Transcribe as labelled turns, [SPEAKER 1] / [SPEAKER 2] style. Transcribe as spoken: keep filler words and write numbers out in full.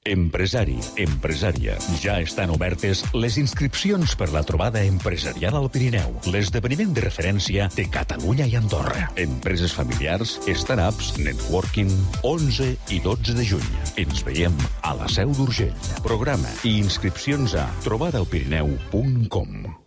[SPEAKER 1] Empresari, empresària, ja estan obertes les inscripcions per la trobada empresarial al Pirineu, l'esdeveniment de referència de Catalunya i Andorra. Empreses familiars, startups, networking, onze i dotze de juny. Ens veiem a la Seu d'Urgell. Programa i inscripcions a trobada al pirineu punt com.